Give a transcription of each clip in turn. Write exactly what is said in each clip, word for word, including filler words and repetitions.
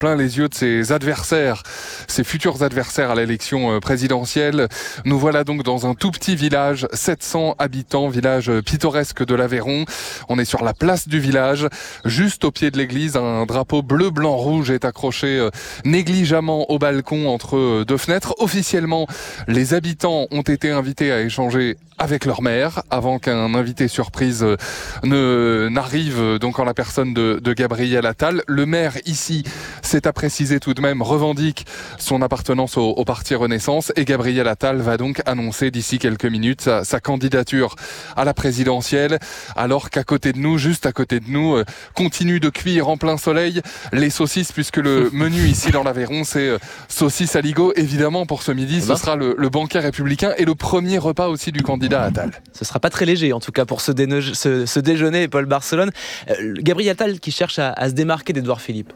plein les yeux de ses adversaires, ses futurs adversaires à l'élection présidentielle. Nous voilà donc dans un tout petit village, sept cents habitants, village pittoresque de l'Aveyron. On est sur la place du village, juste au pied de l'église, un drapeau bleu, blanc, rouge est accroché négligemment au balcon entre deux fenêtres. Officiellement, les habitants ont été invités à échanger avec leur maire avant qu'un invité surprise ne n'arrive donc en la personne de, de Gabriel Attal. Le maire ici, c'est à préciser tout de même, revendique son appartenance au, au parti Renaissance et Gabriel Attal va donc annoncer d'ici quelques minutes sa, sa candidature à la présidentielle, alors qu'à côté de nous, juste à côté de nous, euh, continue de cuire en plein soleil les saucisses, puisque le menu ici dans l'Aveyron, c'est euh, saucisses aligot. Évidemment, pour ce midi, ce sera le, le banquet républicain et le premier repas aussi du candidat Attal. Ce sera pas très léger, en tout cas, pour ce, déne- ce, ce déjeuner, Paul Barcelone. Euh, Gabriel Attal qui cherche à, à se démarquer d'Édouard Philippe.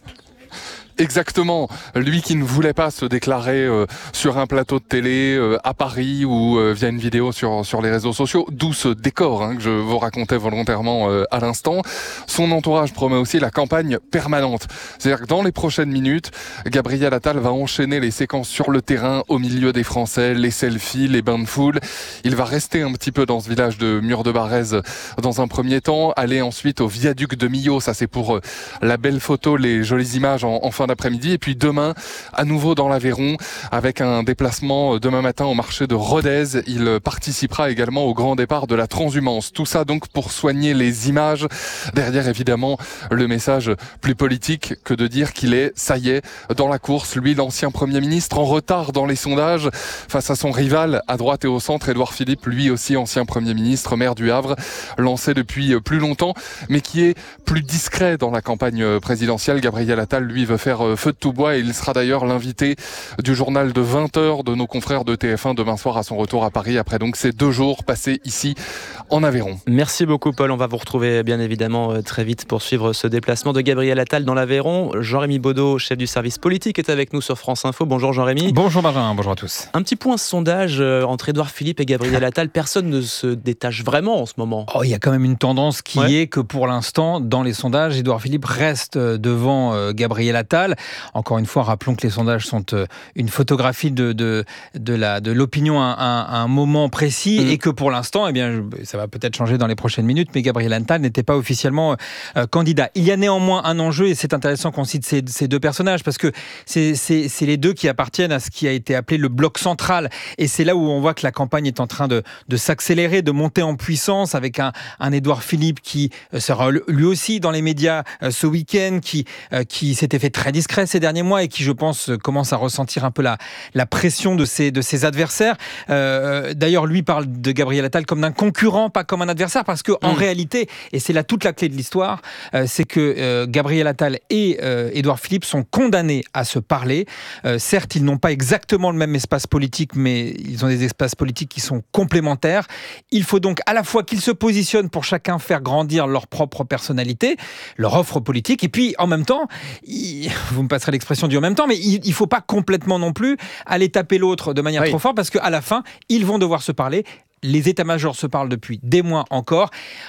Exactement, lui qui ne voulait pas se déclarer euh, sur un plateau de télé euh, à Paris ou euh, via une vidéo sur sur les réseaux sociaux, d'où ce décor hein, que je vous racontais volontairement euh, à l'instant. Son entourage promet aussi la campagne permanente. C'est-à-dire que dans les prochaines minutes, Gabriel Attal va enchaîner les séquences sur le terrain, au milieu des Français, les selfies, les bains de foule. Il va rester un petit peu dans ce village de Mur-de-Barrez dans un premier temps, aller ensuite au viaduc de Millau, ça c'est pour euh, la belle photo, les jolies images en, en fin d'après-midi, et puis demain à nouveau dans l'Aveyron avec un déplacement demain matin au marché de Rodez. Il participera également au grand départ de la transhumance. Tout ça donc pour soigner les images. Derrière évidemment le message plus politique que de dire qu'il est, ça y est, dans la course. Lui, l'ancien Premier ministre, en retard dans les sondages face à son rival à droite et au centre, Édouard Philippe, lui aussi ancien Premier ministre, maire du Havre, lancé depuis plus longtemps, mais qui est plus discret dans la campagne présidentielle. Gabriel Attal, lui, veut faire feu de tout bois et il sera d'ailleurs l'invité du journal de vingt heures de nos confrères de T F un demain soir à son retour à Paris après donc ces deux jours passés ici en Aveyron. Merci beaucoup Paul, on va vous retrouver bien évidemment très vite pour suivre ce déplacement de Gabriel Attal dans l'Aveyron. Jean-Rémy Baudot, chef du service politique, est avec nous sur France Info. Bonjour Jean-Rémy. Bonjour Benjamin, bonjour à tous. Un petit point sondage entre Édouard Philippe et Gabriel Attal, personne ne se détache vraiment en ce moment. Oh, il y a quand même une tendance qui ouais. est que pour l'instant, dans les sondages, Édouard Philippe reste devant euh, Gabriel Attal. Encore une fois, rappelons que les sondages sont euh, une photographie de, de, de, la, de l'opinion à, à, à un moment précis mmh. et que pour l'instant, eh bien, ça va peut-être changer dans les prochaines minutes, mais Gabriel Attal n'était pas officiellement euh, candidat. Il y a néanmoins un enjeu et c'est intéressant qu'on cite ces, ces deux personnages parce que c'est, c'est, c'est les deux qui appartiennent à ce qui a été appelé le bloc central et c'est là où on voit que la campagne est en train de, de s'accélérer, de monter en puissance avec un, un Édouard Philippe qui sera lui aussi dans les médias euh, ce week-end, qui, euh, qui s'était fait très discret ces derniers mois et qui, je pense, commence à ressentir un peu la, la pression de ses, de ses adversaires. Euh, d'ailleurs, lui parle de Gabriel Attal comme d'un concurrent, pas comme un adversaire, parce qu'en mmh. réalité, et c'est là toute la clé de l'histoire, euh, c'est que euh, Gabriel Attal et euh, Édouard Philippe sont condamnés à se parler. Euh, certes, ils n'ont pas exactement le même espace politique, mais ils ont des espaces politiques qui sont complémentaires. Il faut donc à la fois qu'ils se positionnent pour chacun faire grandir leur propre personnalité, leur offre politique, et puis en même temps, il, vous me passerez l'expression du en même temps, mais il ne faut pas complètement non plus aller taper l'autre de manière oui. trop forte, parce qu'à la fin, ils vont devoir se parler. Les états-majors se parlent depuis des mois encore.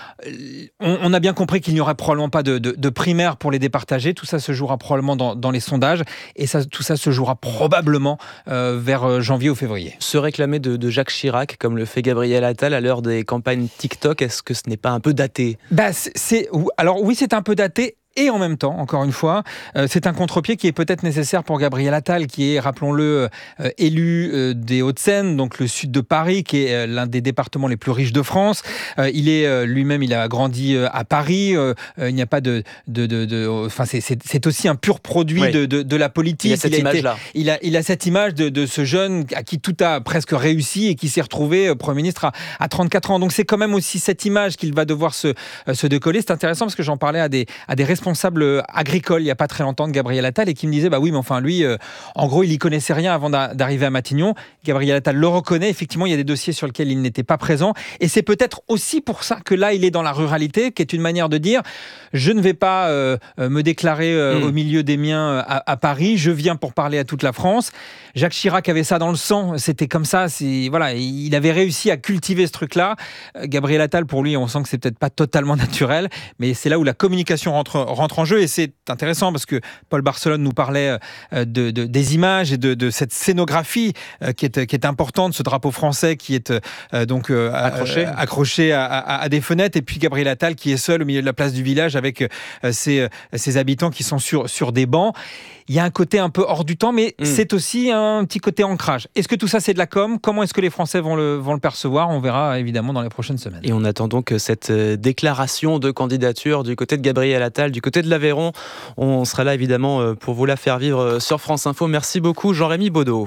On, on a bien compris qu'il n'y aurait probablement pas de, de, de primaire pour les départager. Tout ça se jouera probablement dans, dans les sondages. Et ça, tout ça se jouera probablement euh, vers janvier ou février. Se réclamer de, de Jacques Chirac, comme le fait Gabriel Attal à l'heure des campagnes TikTok, est-ce que ce n'est pas un peu daté ? bah, c'est, c'est, Alors oui, c'est un peu daté. Et en même temps, encore une fois, euh, c'est un contre-pied qui est peut-être nécessaire pour Gabriel Attal, qui est, rappelons-le, euh, élu euh, des Hauts-de-Seine, donc le sud de Paris, qui est euh, l'un des départements les plus riches de France. Euh, il est euh, lui-même, il a grandi euh, à Paris. Euh, euh, il n'y a pas de, de, de, de enfin, c'est, c'est, c'est aussi un pur produit oui. de, de, de la politique. Il a cette il a image-là. Été, il a, il a cette image de, de ce jeune à qui tout a presque réussi et qui s'est retrouvé euh, Premier ministre à, à trente-quatre ans. Donc c'est quand même aussi cette image qu'il va devoir se, euh, se décoller. C'est intéressant parce que j'en parlais à des, à des responsables agricole il n'y a pas très longtemps de Gabriel Attal et qui me disait bah oui mais enfin lui euh, en gros il y connaissait rien avant d'a- d'arriver à Matignon. Gabriel Attal le reconnaît, effectivement il y a des dossiers sur lesquels il n'était pas présent et c'est peut-être aussi pour ça que là il est dans la ruralité, qui est une manière de dire je ne vais pas euh, me déclarer euh, mmh. au milieu des miens à, à Paris, je viens pour parler à toute la France. Jacques Chirac avait ça dans le sang, c'était comme ça, c'est, voilà, il avait réussi à cultiver ce truc-là. Gabriel Attal, pour lui, on sent que c'est peut-être pas totalement naturel, mais c'est là où la communication rentre, rentre en jeu. Et c'est intéressant parce que Paul Barcelone nous parlait de, de, des images et de, de cette scénographie qui est, qui est importante, ce drapeau français qui est donc accroché, accroché à, à, à des fenêtres. Et puis Gabriel Attal qui est seul au milieu de la place du village avec ses, ses habitants qui sont sur, sur des bancs. Il y a un côté un peu hors du temps, mais mmh. c'est aussi un petit côté ancrage. Est-ce que tout ça, c'est de la com ? Comment est-ce que les Français vont le, vont le percevoir ? On verra évidemment dans les prochaines semaines. Et on attend donc cette déclaration de candidature du côté de Gabriel Attal, du côté de l'Aveyron. On sera là évidemment pour vous la faire vivre sur France Info. Merci beaucoup Jean-Rémy Baudot.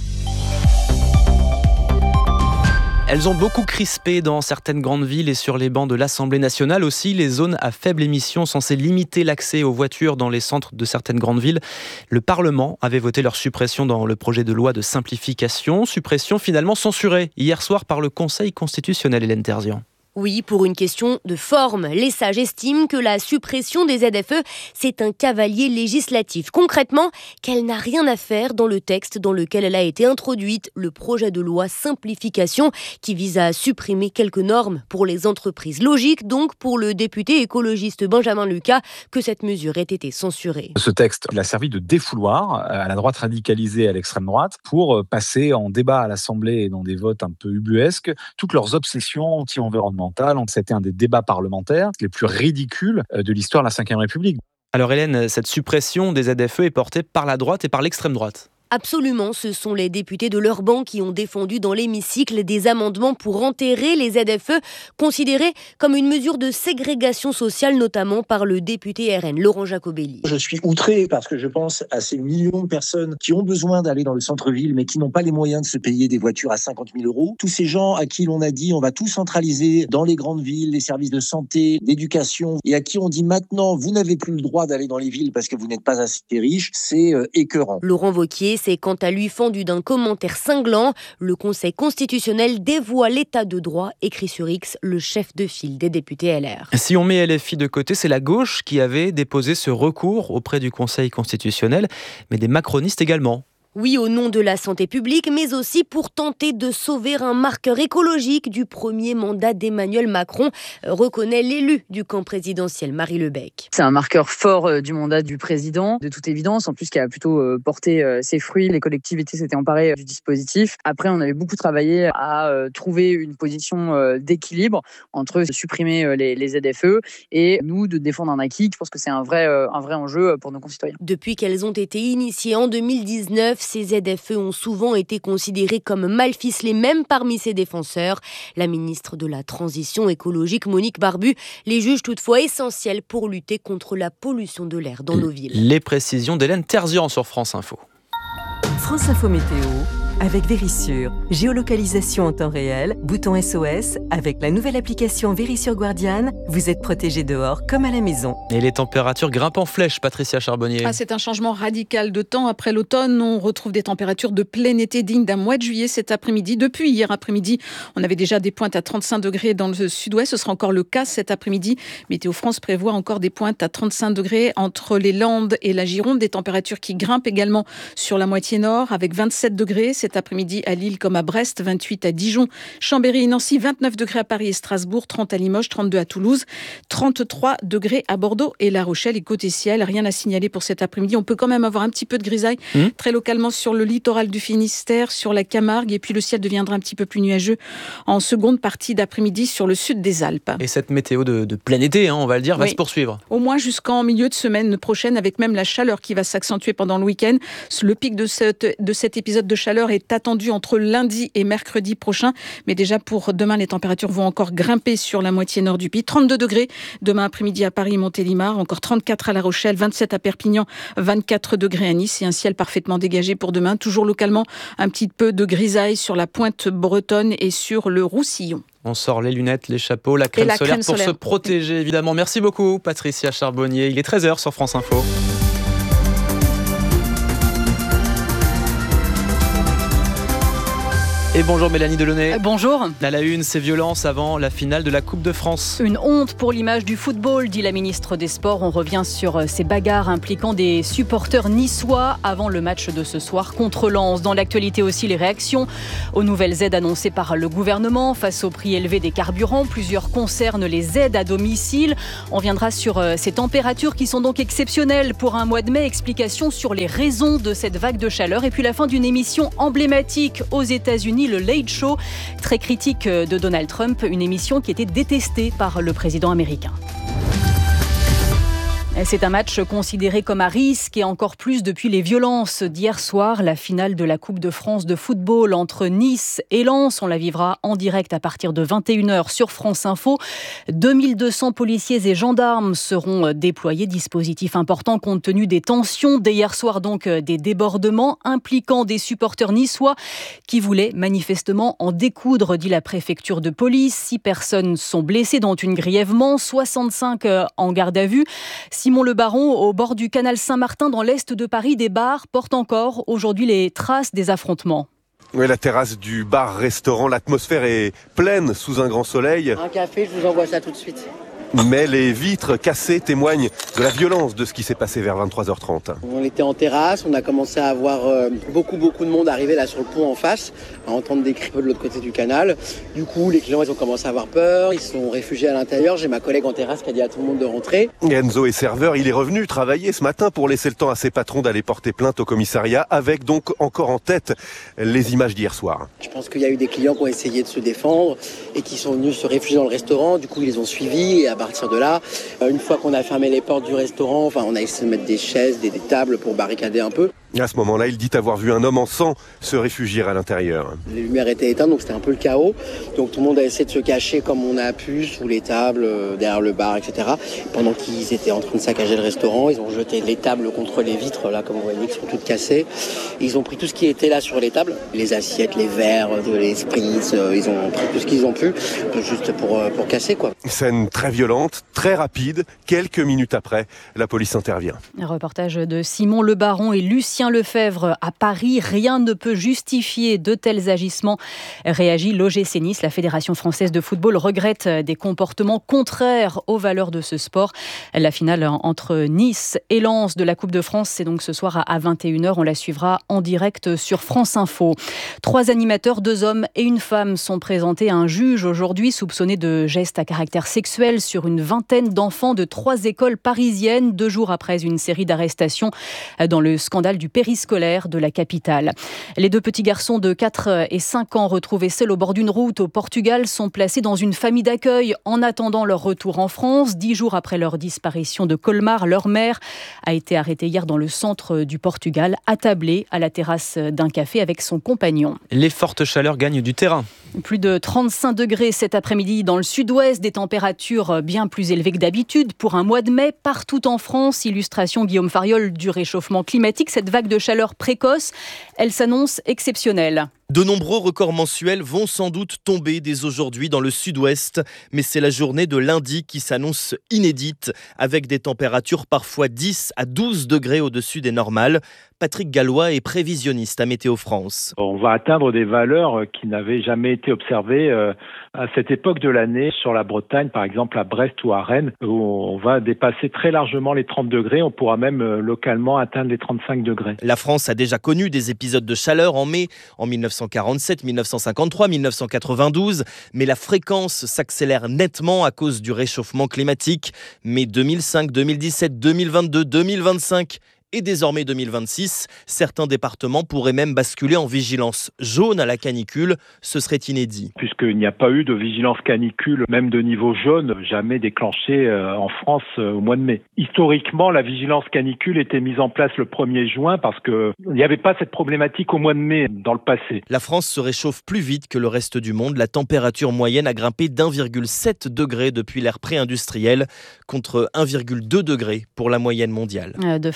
Elles ont beaucoup crispé dans certaines grandes villes et sur les bancs de l'Assemblée nationale aussi. Les zones à faible émission censées limiter l'accès aux voitures dans les centres de certaines grandes villes. Le Parlement avait voté leur suppression dans le projet de loi de simplification. Suppression finalement censurée hier soir par le Conseil constitutionnel, Hélène Terzian. Oui, pour une question de forme. Les sages estiment que la suppression des Z F E, c'est un cavalier législatif. Concrètement, qu'elle n'a rien à faire dans le texte dans lequel elle a été introduite, le projet de loi simplification, qui vise à supprimer quelques normes pour les entreprises. Logique donc pour le député écologiste Benjamin Lucas que cette mesure ait été censurée. Ce texte, il a servi de défouloir à la droite radicalisée et à l'extrême droite pour passer en débat à l'Assemblée et dans des votes un peu ubuesques toutes leurs obsessions anti-environnementales. C'était un des débats parlementaires les plus ridicules de l'histoire de la cinquième République. Alors Hélène, cette suppression des Z F E est portée par la droite et par l'extrême droite. Absolument, ce sont les députés de leur banc qui ont défendu dans l'hémicycle des amendements pour enterrer les Z F E, considérés comme une mesure de ségrégation sociale, notamment par le député R N, Laurent Jacobelli. Je suis outré parce que je pense à ces millions de personnes qui ont besoin d'aller dans le centre-ville, mais qui n'ont pas les moyens de se payer des voitures à cinquante mille euros. Tous ces gens à qui l'on a dit on va tout centraliser dans les grandes villes, les services de santé, d'éducation, et à qui on dit maintenant vous n'avez plus le droit d'aller dans les villes parce que vous n'êtes pas assez riche, c'est euh, écœurant. Laurent Wauquiez s'est quant à lui fendu d'un commentaire cinglant. Le Conseil constitutionnel dévoie l'état de droit, écrit sur X le chef de file des députés L R. Si on met L F I de côté, c'est la gauche qui avait déposé ce recours auprès du Conseil constitutionnel, mais des macronistes également. Oui, au nom de la santé publique, mais aussi pour tenter de sauver un marqueur écologique du premier mandat d'Emmanuel Macron, reconnaît l'élu du camp présidentiel, Marie Lebec. C'est un marqueur fort du mandat du président, de toute évidence, en plus qui a plutôt porté ses fruits. Les collectivités s'étaient emparées du dispositif. Après, on avait beaucoup travaillé à trouver une position d'équilibre entre supprimer les, les Z F E et nous de défendre un acquis. Je pense que c'est un vrai, un vrai enjeu pour nos concitoyens. Depuis qu'elles ont été initiées en deux mille dix-neuf, ces Z F E ont souvent été considérés comme mal ficelés, même parmi ses défenseurs. La ministre de la Transition écologique, Monique Barbu, les juge toutefois essentiels pour lutter contre la pollution de l'air dans nos villes. Les précisions d'Hélène Terzian sur France Info. France Info Météo avec Vérissure. Géolocalisation en temps réel, bouton S O S. Avec la nouvelle application Vérissure Guardian, vous êtes protégé dehors comme à la maison. Et les températures grimpent en flèche, Patricia Charbonnier. Ah, c'est un changement radical de temps. Après l'automne, on retrouve des températures de plein été dignes d'un mois de juillet cet après-midi. Depuis hier après-midi, on avait déjà des pointes à trente-cinq degrés dans le sud-ouest. Ce sera encore le cas cet après-midi. Météo France prévoit encore des pointes à trente-cinq degrés entre les Landes et la Gironde. Des températures qui grimpent également sur la moitié nord avec vingt-sept degrés. Cet après-midi à Lille comme à Brest, vingt-huit à Dijon, Chambéry et Nancy, vingt-neuf degrés à Paris et Strasbourg, trente à Limoges, trente-deux à Toulouse, trente-trois degrés à Bordeaux et La Rochelle. Et côté ciel, rien à signaler pour cet après-midi. On peut quand même avoir un petit peu de grisaille, mmh. très localement sur le littoral du Finistère, sur la Camargue, et puis le ciel deviendra un petit peu plus nuageux en seconde partie d'après-midi sur le sud des Alpes. Et cette météo de, de plein été, hein, on va le dire, oui. va se poursuivre. Au moins jusqu'en milieu de semaine prochaine, avec même la chaleur qui va s'accentuer pendant le week-end. Le pic de, cette, de cet épisode de chaleur est attendu entre lundi et mercredi prochain. Mais déjà pour demain, les températures vont encore grimper sur la moitié nord du pays. trente-deux degrés demain après-midi à Paris et Montélimar, encore trente-quatre à La Rochelle, vingt-sept à Perpignan, vingt-quatre degrés à Nice et un ciel parfaitement dégagé pour demain. Toujours localement, un petit peu de grisaille sur la pointe bretonne et sur le Roussillon. On sort les lunettes, les chapeaux, la crème la solaire crème pour solaire. se protéger, évidemment. Merci beaucoup, Patricia Charbonnier. Il est treize heures sur France Info. Et Et bonjour Mélanie Delaunay. Euh, bonjour. À la une, ces violences avant la finale de la Coupe de France. Une honte pour l'image du football, dit la ministre des Sports. On revient sur ces bagarres impliquant des supporters niçois avant le match de ce soir contre Lens. Dans l'actualité aussi, les réactions aux nouvelles aides annoncées par le gouvernement face au prix élevé des carburants. Plusieurs concernent les aides à domicile. On viendra sur ces températures qui sont donc exceptionnelles pour un mois de mai. Explication sur les raisons de cette vague de chaleur. Et puis la fin d'une émission emblématique aux États-Unis, le Late Show, très critique de Donald Trump, une émission qui était détestée par le président américain. C'est un match considéré comme à risque et encore plus depuis les violences d'hier soir. La finale de la Coupe de France de football entre Nice et Lens. On la vivra en direct à partir de vingt et une heures sur France Info. deux mille deux cents policiers et gendarmes seront déployés. Dispositif important compte tenu des tensions. Dès hier soir donc des débordements impliquant des supporters niçois qui voulaient manifestement en découdre, dit la préfecture de police. Six personnes sont blessées, dont une grièvement, soixante-cinq en garde à vue. Simon Le Baron, au bord du canal Saint-Martin dans l'est de Paris, des bars portent encore aujourd'hui les traces des affrontements. Oui, la terrasse du bar-restaurant, l'atmosphère est pleine sous un grand soleil. Un café, je vous envoie ça tout de suite. Mais les vitres cassées témoignent de la violence de ce qui s'est passé vers vingt-trois heures trente. On était en terrasse, on a commencé à avoir euh, beaucoup beaucoup de monde arriver là sur le pont en face, à entendre des cris de l'autre côté du canal. Du coup, les clients ils ont commencé à avoir peur, ils se sont réfugiés à l'intérieur. J'ai ma collègue en terrasse qui a dit à tout le monde de rentrer. Enzo est serveur, il est revenu travailler ce matin pour laisser le temps à ses patrons d'aller porter plainte au commissariat, avec donc encore en tête les images d'hier soir. Je pense qu'il y a eu des clients qui ont essayé de se défendre et qui sont venus se réfugier dans le restaurant. Du coup, ils les ont suivis et à partir de là, une fois qu'on a fermé les portes du restaurant, enfin, on a essayé de mettre des chaises, des, des tables pour barricader un peu. À ce moment-là, il dit avoir vu un homme en sang se réfugier à l'intérieur. Les lumières étaient éteintes, donc c'était un peu le chaos. Donc tout le monde a essayé de se cacher comme on a pu, sous les tables, derrière le bar, et cetera. Pendant qu'ils étaient en train de saccager le restaurant, ils ont jeté les tables contre les vitres, là, comme vous voyez, qui sont toutes cassées. Ils ont pris tout ce qui était là sur les tables, les assiettes, les verres, les spritz, ils ont pris tout ce qu'ils ont pu, juste pour, pour casser, quoi. Scène très violente, très rapide. Quelques minutes après, la police intervient. Un reportage de Simon Le Baron et Lucien Lefebvre à Paris. Rien ne peut justifier de tels agissements, réagit l'O G C Nice. La Fédération française de football regrette des comportements contraires aux valeurs de ce sport. La finale entre Nice et Lens de la Coupe de France, c'est donc ce soir à vingt et une heures. On la suivra en direct sur France Info. Trois animateurs, deux hommes et une femme sont présentés à un juge aujourd'hui, soupçonnés de gestes à caractère sexuel sur une vingtaine d'enfants de trois écoles parisiennes, deux jours après une série d'arrestations dans le scandale du périscolaire de la capitale. Les deux petits garçons de quatre et cinq ans retrouvés seuls au bord d'une route au Portugal sont placés dans une famille d'accueil en attendant leur retour en France. Dix jours après leur disparition de Colmar, leur mère a été arrêtée hier dans le centre du Portugal, attablée à la terrasse d'un café avec son compagnon. Les fortes chaleurs gagnent du terrain. Plus de trente-cinq degrés cet après-midi dans le sud-ouest, des températures bien plus élevées que d'habitude pour un mois de mai partout en France. Illustration Guillaume Fariol du réchauffement climatique. Cette vague de chaleur précoce, elle s'annonce exceptionnelle. De nombreux records mensuels vont sans doute tomber dès aujourd'hui dans le sud-ouest, mais c'est la journée de lundi qui s'annonce inédite, avec des températures parfois dix à douze degrés au-dessus des normales. Patrick Gallois est prévisionniste à Météo France. On va atteindre des valeurs qui n'avaient jamais été observées à cette époque de l'année sur la Bretagne, par exemple à Brest ou à Rennes, où on va dépasser très largement les trente degrés. On pourra même localement atteindre les trente-cinq degrés. La France a déjà connu des épisodes de chaleur en mai, en mille neuf cent quarante-sept, mille neuf cent cinquante-trois, mille neuf cent quatre-vingt-douze, mais la fréquence s'accélère nettement à cause du réchauffement climatique. Mais deux mille cinq, deux mille dix-sept, deux mille vingt-deux, deux mille vingt-cinq et désormais deux mille vingt-six, certains départements pourraient même basculer en vigilance jaune à la canicule. Ce serait inédit. Puisqu'il n'y a pas eu de vigilance canicule, même de niveau jaune, jamais déclenchée en France au mois de mai. Historiquement, la vigilance canicule était mise en place le premier juin parce qu'il n'y avait pas cette problématique au mois de mai dans le passé. La France se réchauffe plus vite que le reste du monde. La température moyenne a grimpé d'un virgule sept degré depuis l'ère pré-industrielle, contre un virgule deux degré pour la moyenne mondiale. De fortes chaleurs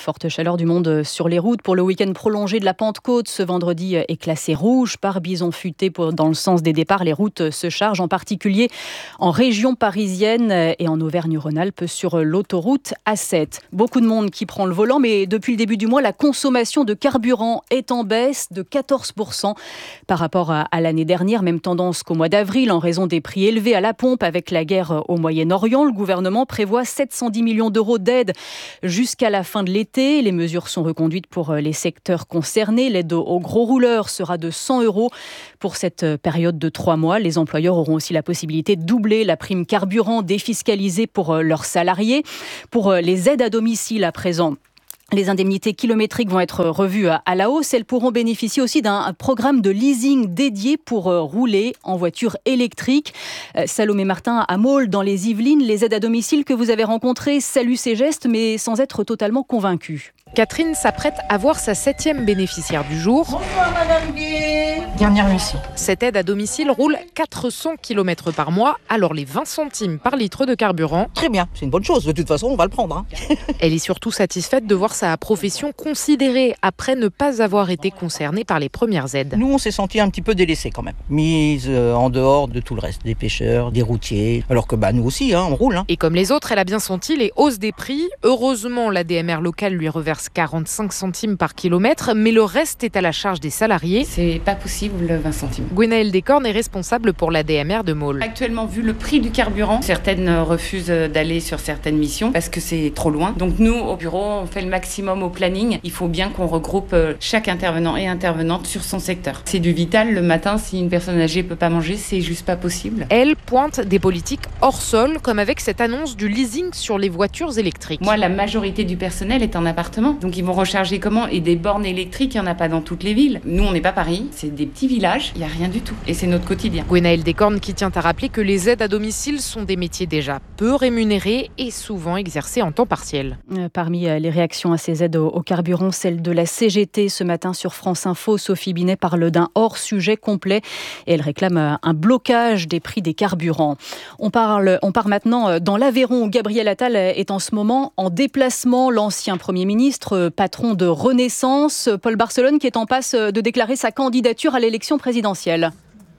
l'heure du monde sur les routes pour le week-end prolongé de la Pentecôte. Ce vendredi est classé rouge par bison futé pour, dans le sens des départs. Les routes se chargent, en particulier en région parisienne et en Auvergne-Rhône-Alpes sur l'autoroute A sept. Beaucoup de monde qui prend le volant, mais depuis le début du mois, la consommation de carburant est en baisse de quatorze pour cent par rapport à, à l'année dernière. Même tendance qu'au mois d'avril, en raison des prix élevés à la pompe avec la guerre au Moyen-Orient. Le gouvernement prévoit sept cent dix millions d'euros d'aide jusqu'à la fin de l'été. Les mesures sont reconduites pour les secteurs concernés. L'aide aux gros rouleurs sera de cent euros pour cette période de trois mois. Les employeurs auront aussi la possibilité de doubler la prime carburant défiscalisée pour leurs salariés. Pour les aides à domicile à présent, les indemnités kilométriques vont être revues à la hausse. Elles pourront bénéficier aussi d'un programme de leasing dédié pour rouler en voiture électrique. Salomé Martin à Maule, dans les Yvelines, les aides à domicile que vous avez rencontrées saluent ces gestes, mais sans être totalement convaincue. Catherine s'apprête à voir sa septième bénéficiaire du jour. Bonsoir Madame Gué. Dernière mission. Cette aide à domicile roule quatre cents kilomètres par mois, alors les vingt centimes par litre de carburant. Très bien, c'est une bonne chose, de toute façon on va le prendre. Hein. Elle est surtout satisfaite de voir sa profession considérée après ne pas avoir été concernée par les premières aides. Nous on s'est sentis un petit peu délaissés quand même, mise en dehors de tout le reste, des pêcheurs, des routiers, alors que bah, nous aussi hein, on roule. Hein. Et comme les autres, elle a bien senti les hausses des prix. Heureusement, la D M R locale lui reverse quarante-cinq centimes par kilomètre, mais le reste est à la charge des salariés. C'est pas possible, vingt centimes. Gwenaëlle Descornes est responsable pour la D M R de Maule. Actuellement, vu le prix du carburant, certaines refusent d'aller sur certaines missions parce que c'est trop loin. Donc nous, au bureau, on fait le maximum au planning. Il faut bien qu'on regroupe chaque intervenant et intervenante sur son secteur. C'est du vital. Le matin, si une personne âgée peut pas manger, c'est juste pas possible. Elle pointe des politiques hors sol, comme avec cette annonce du leasing sur les voitures électriques. Moi, la majorité du personnel est en appartement. Donc ils vont recharger comment? Et des bornes électriques, il n'y en a pas dans toutes les villes. Nous, on n'est pas Paris, c'est des petits villages, il n'y a rien du tout. Et c'est notre quotidien. Gwenaëlle Descornes qui tient à rappeler que les aides à domicile sont des métiers déjà peu rémunérés et souvent exercés en temps partiel. Parmi les réactions à ces aides au carburant, celle de la C G T ce matin sur France Info. Sophie Binet parle d'un hors-sujet complet et elle réclame un blocage des prix des carburants. On, parle, on part maintenant dans l'Aveyron où Gabriel Attal est en ce moment en déplacement. L'ancien Premier ministre, patron de Renaissance, Paul Barcelone, qui est en passe de déclarer sa candidature à l'élection présidentielle.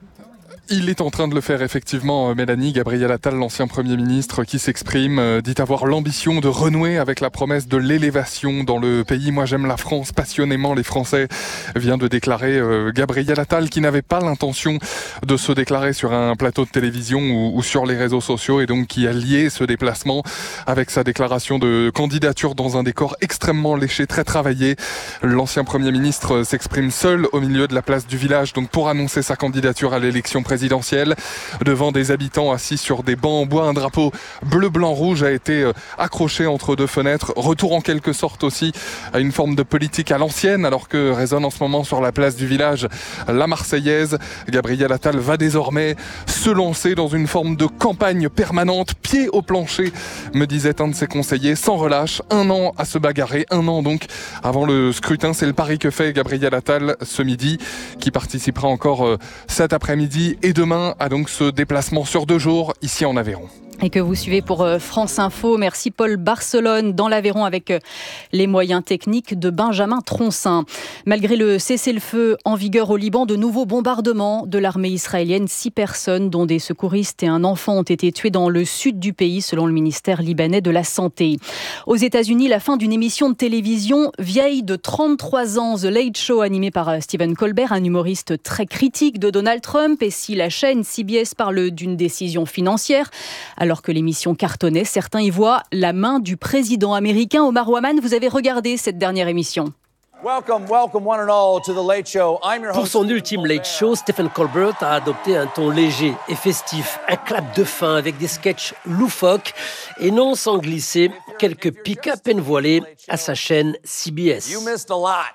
Il est en train de le faire effectivement, Mélanie. Gabriel Attal, l'ancien Premier ministre, qui s'exprime, dit avoir l'ambition de renouer avec la promesse de l'élévation dans le pays. Moi j'aime la France passionnément, les Français, vient de déclarer euh, Gabriel Attal, qui n'avait pas l'intention de se déclarer sur un plateau de télévision ou, ou sur les réseaux sociaux, et donc qui a lié ce déplacement avec sa déclaration de candidature dans un décor extrêmement léché, très travaillé. L'ancien Premier ministre s'exprime seul au milieu de la place du village, donc pour annoncer sa candidature à l'élection présidentielle. présidentielle, devant des habitants assis sur des bancs en bois. Un drapeau bleu, blanc, rouge a été accroché entre deux fenêtres. Retour en quelque sorte aussi à une forme de politique à l'ancienne, alors que résonne en ce moment sur la place du village la Marseillaise. Gabriel Attal va désormais se lancer dans une forme de campagne permanente, pied au plancher, me disait un de ses conseillers, sans relâche. Un an à se bagarrer, un an donc avant le scrutin. C'est le pari que fait Gabriel Attal ce midi, qui participera encore cet après-midi et demain à donc ce déplacement sur deux jours ici en Aveyron. Et que vous suivez pour France Info. Merci Paul Barcelone dans l'Aveyron avec les moyens techniques de Benjamin Troncin. Malgré le cessez-le-feu en vigueur au Liban, de nouveaux bombardements de l'armée israélienne. Six personnes, dont des secouristes et un enfant, ont été tuées dans le sud du pays, selon le ministère libanais de la Santé. Aux États-Unis, la fin d'une émission de télévision vieille de trente-trois ans, The Late Show, animée par Stephen Colbert, un humoriste très critique de Donald Trump. Et si la chaîne C B S parle d'une décision financière, alors que l'émission cartonnait, certains y voient la main du président américain. Omar Ouaman, vous avez regardé cette dernière émission. Welcome, welcome one and all to the Late Show. I'm your host. Pour son ultime Late Show, Stephen Colbert a adopté un ton léger et festif, un clap de fin avec des sketchs loufoques et non sans glisser quelques pics à peine voilés à sa chaîne C B S. You missed a lot.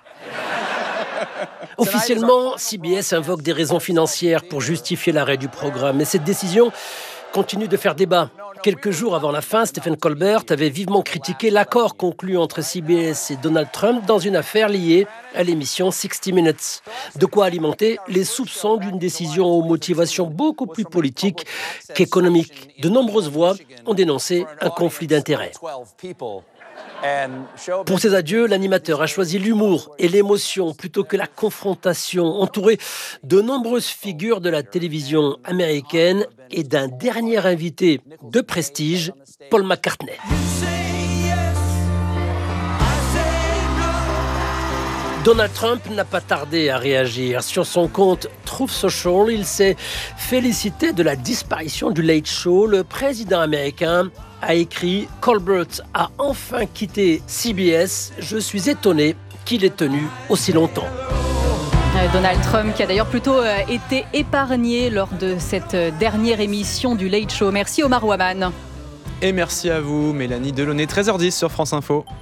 Officiellement, C B S invoque des raisons financières pour justifier l'arrêt du programme, mais cette décision continue de faire débat. Quelques jours avant la fin, Stephen Colbert avait vivement critiqué l'accord conclu entre C B S et Donald Trump dans une affaire liée à l'émission sixty minutes. De quoi alimenter les soupçons d'une décision aux motivations beaucoup plus politiques qu'économiques. De nombreuses voix ont dénoncé un conflit d'intérêts. Pour ses adieux, l'animateur a choisi l'humour et l'émotion plutôt que la confrontation, entouré de nombreuses figures de la télévision américaine et d'un dernier invité de prestige, Paul McCartney. Donald Trump n'a pas tardé à réagir. Sur son compte Truth Social, il s'est félicité de la disparition du Late Show. Le président américain a écrit « Colbert a enfin quitté C B S. Je suis étonné qu'il ait tenu aussi longtemps ». Donald Trump qui a d'ailleurs plutôt été épargné lors de cette dernière émission du Late Show. Merci Omar Ouaman. Et merci à vous, Mélanie Delaunay, treize heures dix sur France Info.